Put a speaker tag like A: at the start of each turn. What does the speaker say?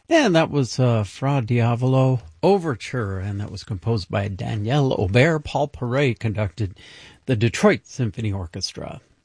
A: And that was Fra Diavolo Overture, and that was composed by Daniel Aubert. Paul Paray conducted the Detroit Symphony Orchestra.